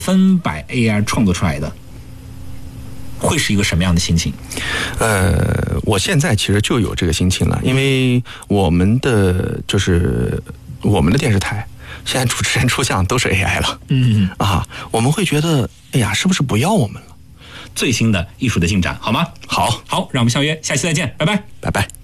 100% AI 创作出来的，会是一个什么样的心情？ 我现在其实就有这个心情了，因为我们的电视台现在主持人出相都是 AI 了，我们会觉得，哎呀，是不是不要我们了？ 最新的艺术的进展，好吗？ 好， 让我们相约下期再见，拜拜， 拜拜。